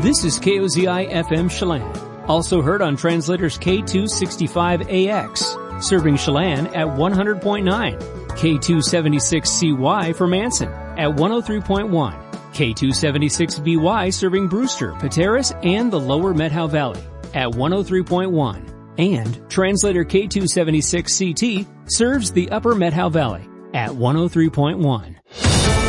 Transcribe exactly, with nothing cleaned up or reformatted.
This is K O Z I F M Chelan, also heard on translators K two sixty-five A X, serving Chelan at one hundred point nine, K two seventy-six C Y for Manson at one oh three point one, K two seventy-six B Y serving Brewster, Pateros, and the Lower Methow Valley at one oh three point one, and translator K two seventy-six C T serves the Upper Methow Valley at one oh three point one.